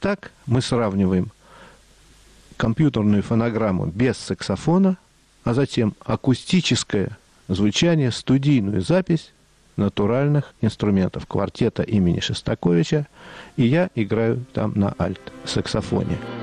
так мы сравниваем компьютерную фонограмму без саксофона, а затем акустическое звучание, студийную запись натуральных инструментов квартета имени Шостаковича, и я играю там на альт-саксофоне.